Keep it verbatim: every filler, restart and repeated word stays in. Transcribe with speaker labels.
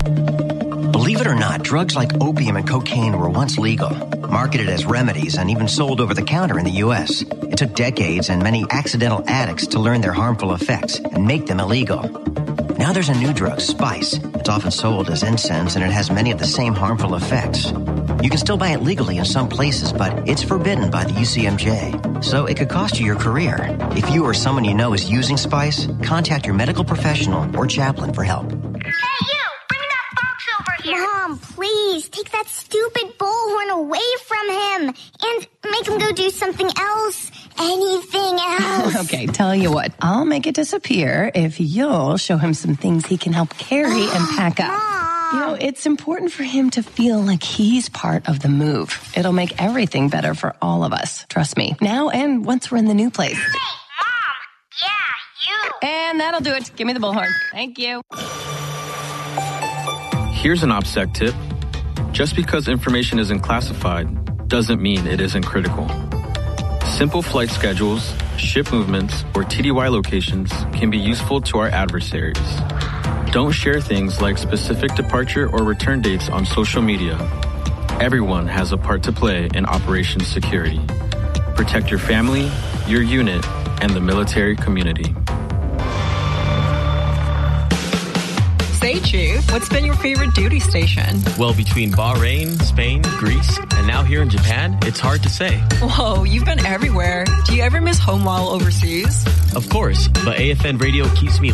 Speaker 1: Believe it or not, drugs like opium and cocaine were once legal, marketed as remedies and even sold over the counter in the U S. It took decades and many accidental addicts to learn their harmful effects and make them illegal. Now there's a new drug, Spice. It's often sold as incense and it has many of the same harmful effects. You can still buy it legally in some places, but it's forbidden by the U C M J. So it could cost you your career. If you or someone you know is using Spice, contact your medical professional or chaplain for help.
Speaker 2: Mom, please, take that stupid bullhorn away from him and make him go do something else. Anything else.
Speaker 3: Okay, tell you what, I'll make it disappear if you'll show him some things he can help carry and pack up.
Speaker 2: Mom.
Speaker 3: You know, it's important for him to feel like he's part of the move. It'll make everything better for all of us. Trust me. Now and once we're in the new place.
Speaker 2: Hey, Mom. Yeah, you.
Speaker 3: And that'll do it. Give me the bullhorn. Thank you.
Speaker 4: Here's an OPSEC tip. Just because information isn't classified doesn't mean it isn't critical. Simple flight schedules, ship movements, or T D Y locations can be useful to our adversaries. Don't share things like specific departure or return dates on social media. Everyone has a part to play in Operation Security. Protect your family, your unit, and the military community.
Speaker 5: Say, Chief, what's been your favorite duty station?
Speaker 6: Well, between Bahrain, Spain, Greece, and now here in Japan, it's hard to say.
Speaker 5: Whoa, you've been everywhere. Do you ever miss home while overseas?
Speaker 6: Of course, but A F N radio keeps me